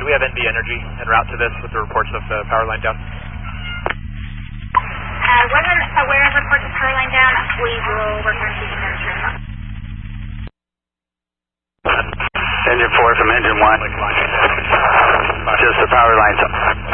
we have NV Energy en route to this with the reports of the power line down? Wasn't aware of reports of power line down. We will work on keeping them turned on. Engine 4 from engine 1. Just the power lines up.